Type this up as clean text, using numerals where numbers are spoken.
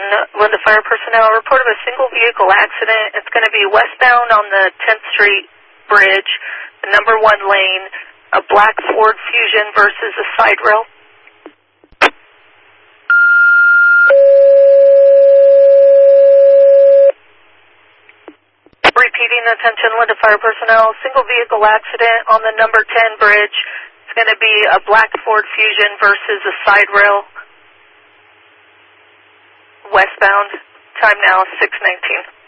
Linda Fire Personnel. Report of a single vehicle accident. It's going to be westbound on the 10th Street Bridge, the number 1 lane, a black Ford Fusion versus a side rail. Repeating, attention Linda Fire Personnel, single vehicle accident on the number 10 bridge. It's going to be a black Ford Fusion versus a side rail. Westbound, time now 6:19.